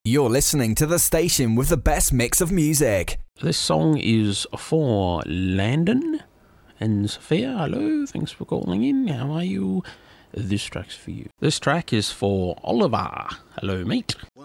You're listening to the station with the best mix of music. This song is for Landon and Sophia. Hello, thanks for calling in. How are you? This track's for you. This track is for Oliver. Hello, mate.